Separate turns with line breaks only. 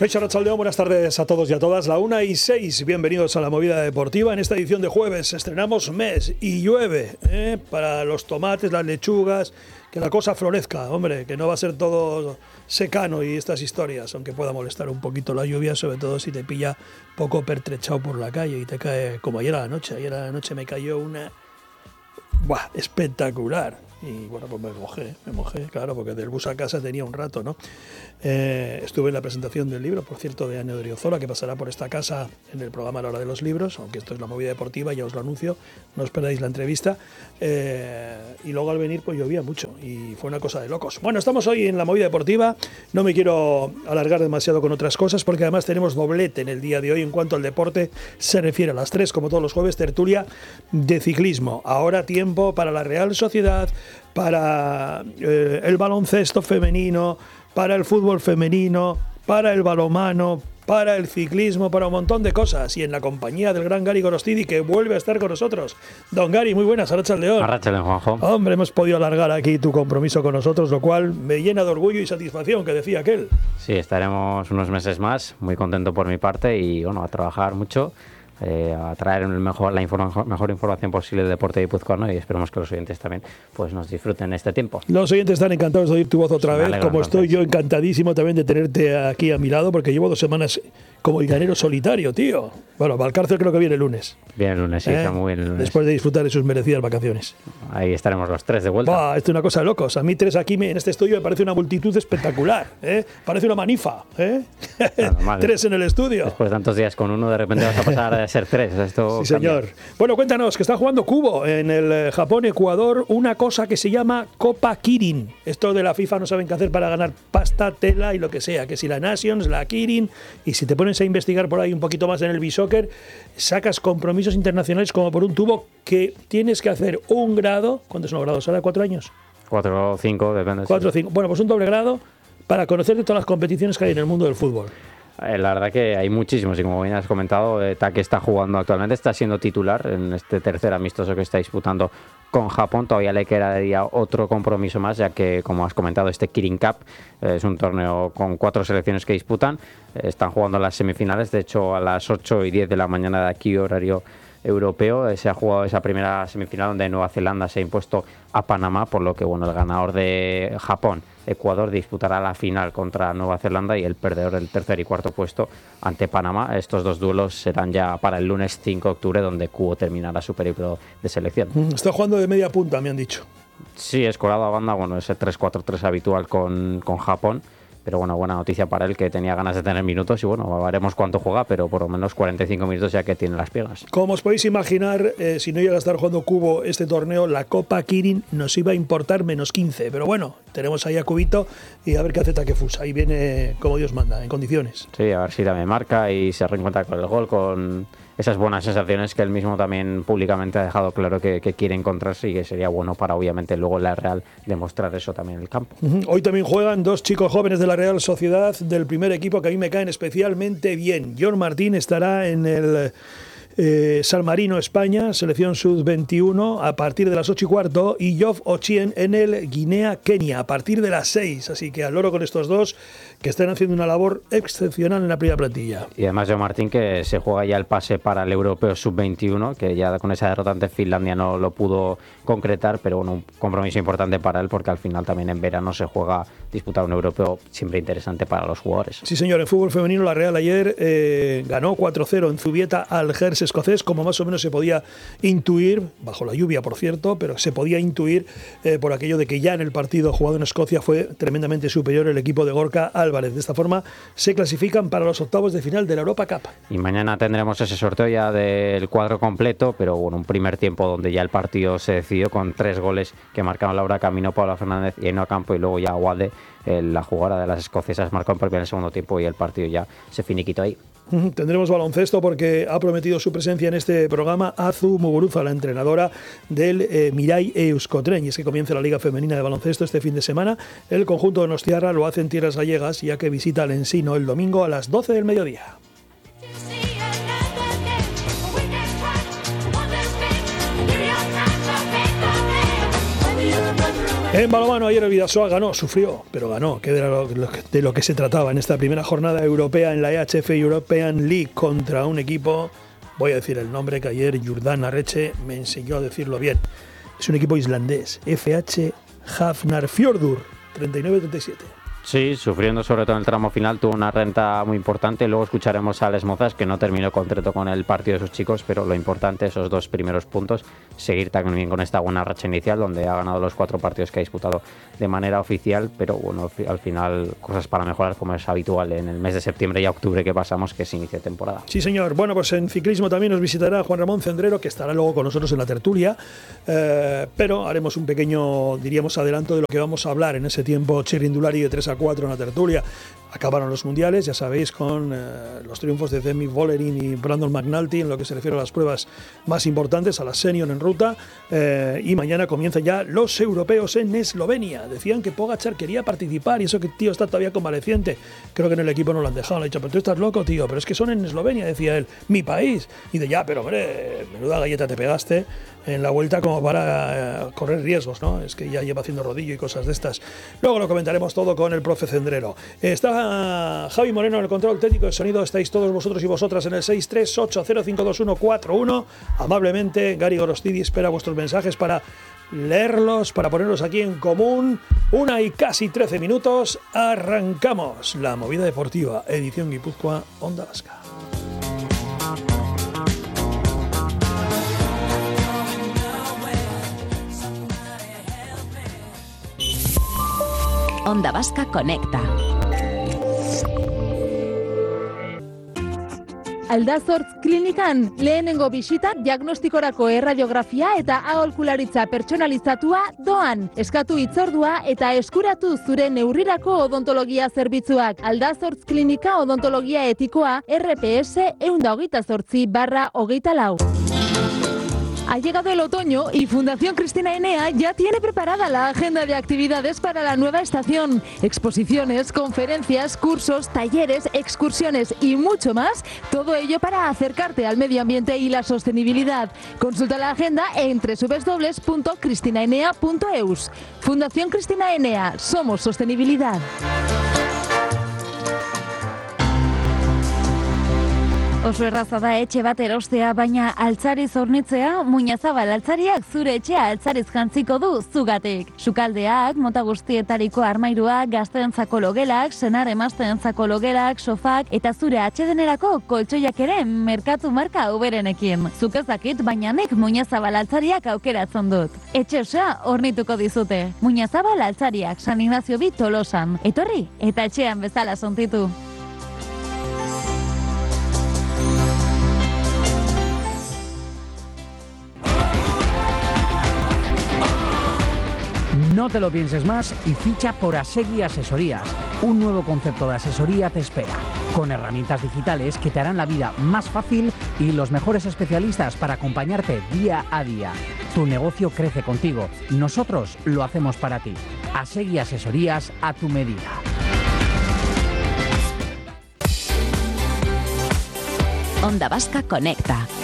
Kaixo Arratsaldeon, buenas tardes a todos y a todas. La 1:06, bienvenidos a la Movida Deportiva. En esta edición de jueves estrenamos mes y llueve para los tomates, las lechugas, que la cosa florezca, hombre, que no va a ser todo secano y estas historias, aunque pueda molestar un poquito la lluvia, sobre todo si te pilla poco pertrechado por la calle y te cae, como ayer a la noche. Ayer a la noche me cayó una... ¡Buah! Espectacular. Y bueno, pues me mojé, claro, porque del bus a casa tenía un rato, ¿no? Estuve en la presentación del libro, por cierto, de Ane Odriozola, que pasará por esta casa en el programa La Hora de los Libros, aunque esto es la Movida Deportiva, ya os lo anuncio, no os perdáis la entrevista. Y luego al venir, pues llovía mucho y fue una cosa de locos. Bueno, estamos hoy en la Movida Deportiva, no me quiero alargar demasiado con otras cosas, porque además tenemos doblete en el día de hoy en cuanto al deporte se refiere. A las 3, como todos los jueves, tertulia de ciclismo. Ahora tiempo para la Real Sociedad, para el baloncesto femenino, para el fútbol femenino, para el balonmano, para el ciclismo, para un montón de cosas. Y en la compañía del gran Gary Gorostidi, que vuelve a estar con nosotros. Don Gary, muy buenas, Arratsaldeon.
Arratsaldeon, Juanjo.
Hombre, hemos podido alargar aquí tu compromiso con nosotros, lo cual me llena de orgullo y satisfacción, que decía aquel.
Sí, estaremos unos meses más, muy contento por mi parte y bueno, a trabajar mucho. A traer la mejor información posible del deporte guipuzcoano y esperemos que los oyentes también pues nos disfruten este tiempo.
Los oyentes están encantados de oír tu voz otra vez, como entonces. Estoy yo encantadísimo también de tenerte aquí a mi lado, porque llevo 2 semanas como el llanero solitario, tío. Bueno, Valcárcel creo que viene el lunes.
Viene el lunes, sí, está muy bien el lunes.
Después de disfrutar de sus merecidas vacaciones.
Ahí estaremos los 3 de vuelta.
Bah, esto es una cosa de locos. A mí 3 aquí en este estudio me parece una multitud espectacular. Parece una manifa. 3 en el estudio.
Después de tantos días con uno, de repente vas a pasar a ser 3. Esto
sí, señor. Cambia. Bueno, cuéntanos, que está jugando Kubo en el Japón-Ecuador, una cosa que se llama Copa Kirin. Esto de la FIFA no saben qué hacer para ganar pasta, tela y lo que sea. Que si la Nations, la Kirin, y si te pones a investigar por ahí un poquito más en el B-Soccer, sacas compromisos internacionales como por un tubo que tienes que hacer un grado. ¿Cuántos son los grados ahora? 4 años.
4 o 5, depende.
4 o 5. Bueno, pues un doble grado para conocer de todas las competiciones que hay en el mundo del fútbol.
La verdad que hay muchísimos y como bien has comentado, Take está jugando actualmente, está siendo titular en este tercer amistoso que está disputando con Japón. Todavía le quedaría otro compromiso más, ya que, como has comentado, este Kirin Cup es un torneo con 4 selecciones que disputan. Están jugando las semifinales, de hecho a las 8:10 de la mañana de aquí, horario europeo, se ha jugado esa primera semifinal donde Nueva Zelanda se ha impuesto a Panamá, por lo que bueno, el ganador de Japón, Ecuador, disputará la final contra Nueva Zelanda y el perdedor del tercer y cuarto puesto ante Panamá. Estos 2 duelos serán ya para el lunes 5 de octubre, donde Kubo terminará su periplo de selección.
Está jugando de media punta, me han dicho.
Sí, escorado a banda, bueno, ese 3-4-3 habitual con Japón. Pero bueno, buena noticia para él, que tenía ganas de tener minutos y bueno, veremos cuánto juega, pero por lo menos 45 minutos ya que tiene las piernas.
Como os podéis imaginar, si no llega a estar jugando Kubo este torneo, la Copa Kirin nos iba a importar menos 15. Pero bueno, tenemos ahí a Cubito y a ver qué hace Takefus. Ahí viene como Dios manda, en condiciones.
Sí, a ver si también marca y se reencuentra con el gol, con esas buenas sensaciones que él mismo también públicamente ha dejado claro que quiere encontrarse y que sería bueno para obviamente luego la Real demostrar eso también en el campo.
Hoy también juegan 2 chicos jóvenes de la Real Sociedad del primer equipo que a mí me caen especialmente bien. John Martín estará en el San Marino, España, selección sub-21 a partir de las 8:15 y Yof Ochien en el Guinea, Kenia a partir de las 6, así que al loro con estos dos que están haciendo una labor excepcional en la primera plantilla.
Y además John Martín, que se juega ya el pase para el Europeo sub-21, que ya con esa derrota ante Finlandia no lo pudo concretar, pero bueno, un compromiso importante para él porque al final también en verano se juega disputar un Europeo siempre interesante para los jugadores.
Sí, señor, en fútbol femenino la Real ayer ganó 4-0 en Zubieta al Gers escocés, como más o menos se podía intuir, bajo la lluvia por cierto, pero se podía intuir por aquello de que ya en el partido jugado en Escocia fue tremendamente superior el equipo de Gorka Álvarez. De esta forma se clasifican para los octavos de final de la Europa Cup.
Y mañana tendremos ese sorteo ya del cuadro completo, pero bueno, un primer tiempo donde ya el partido se decidió con 3 goles que marcaron Laura Camino, Paula Fernández y Ainhoa Campo, y luego ya Wade, la jugadora de las escocesas, marcó en el segundo tiempo y el partido ya se finiquitó ahí.
Tendremos baloncesto porque ha prometido su presencia en este programa Azu Muguruza, la entrenadora del Mirai Euskotren. Y es que comienza la Liga Femenina de Baloncesto este fin de semana. El conjunto de Donostiarra lo hace en tierras gallegas, ya que visita el Ensino el domingo a las 12 del mediodía. En balonmano ayer el Bidasoa ganó, sufrió, pero ganó, que era de lo que se trataba en esta primera jornada europea en la EHF European League contra un equipo, voy a decir el nombre que ayer Jurdan Arreche me enseñó a decirlo bien. Es un equipo islandés, FH Hafnarfjordur, 39-37.
Sí, sufriendo sobre todo en el tramo final, tuvo una renta muy importante. Luego escucharemos a Les Mozas, que no terminó contento con el partido de sus chicos, pero lo importante, esos 2 primeros puntos, seguir también con esta buena racha inicial, donde ha ganado los 4 partidos que ha disputado de manera oficial, pero bueno, al final cosas para mejorar, como es habitual en el mes de septiembre y octubre que pasamos, que es inicio de temporada.
Sí, señor. Bueno, pues en ciclismo también nos visitará Juan Ramón Cendrero, que estará luego con nosotros en la tertulia, pero haremos un pequeño, diríamos, adelanto de lo que vamos a hablar en ese tiempo chirrindulari de 3-4 en la tertulia. Acabaron los mundiales, ya sabéis, con los triunfos de Demi Vollering y Brandon McNulty en lo que se refiere a las pruebas más importantes, a la senior en ruta, y mañana comienzan ya los europeos en Eslovenia. Decían que Pogačar quería participar y eso que tío está todavía convaleciente. Creo que en el equipo no lo han dejado. Le han dicho, pero tú estás loco, tío, pero es que son en Eslovenia, decía él, mi país. Y de ya, pero hombre, menuda galleta te pegaste en la vuelta como para correr riesgos, ¿no? Es que ya lleva haciendo rodillo y cosas de estas. Luego lo comentaremos todo con el profe Cendrero. Está Javi Moreno en el control técnico de sonido. Estáis todos vosotros y vosotras en el 638052141. Amablemente, Gary Gorostidi espera vuestros mensajes para leerlos, para ponerlos aquí en común. 1 y casi 13 minutos. Arrancamos la movida deportiva, edición Guipúzcoa, Onda Vasca.
Onda Vasca Conecta.
Aldazortz klinikan lehenengo bisita diagnostikorako erradiografia eta aholkularitza pertsonalizatua doan. Eskatu hitzordua eta eskuratu zure neurrirako odontologia zerbitzuak. Aldazortz klinika odontologia etikoa RPS 128/24. Ha llegado el otoño y Fundación Cristina Enea ya tiene preparada la agenda de actividades para la nueva estación. Exposiciones, conferencias, cursos, talleres, excursiones y mucho más. Todo ello para acercarte al medio ambiente y la sostenibilidad. Consulta la agenda en www.cristinaenea.eus. Fundación Cristina Enea. Somos sostenibilidad.
Oso erraza da etxe bat erostea, baina altzariz hornitzea, Muñazabal altzariak zure etxea altzariz jantziko du zugatik. Sukaldeak, mota guztietariko armairuak, gazteentzako logelak, senar emazteentzako logelak, sofak eta zure atsedenerako koltsoiak ere merkatu marka uberenekin. Zuk ez dakit, baina nik Muñazabal altzariak aukeratzen dut. Etxe osoa hornituko dizute. Muñazabal altzariak, San Ignacio bi Tolosan. Etorri eta etxean bezala sontitu.
No te lo pienses más y ficha por Asegui Asesorías. Un nuevo concepto de asesoría te espera, con herramientas digitales que te harán la vida más fácil y los mejores especialistas para acompañarte día a día. Tu negocio crece contigo, nosotros lo hacemos para ti. Asegui Asesorías a tu medida.
Onda Vasca Conecta.